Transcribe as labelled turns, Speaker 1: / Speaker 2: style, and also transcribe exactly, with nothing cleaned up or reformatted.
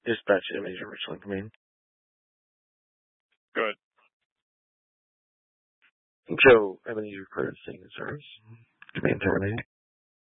Speaker 1: Dispatch image originally for me.
Speaker 2: Good.
Speaker 1: Joe Ebenezer Curtis, singing service. Command terminated.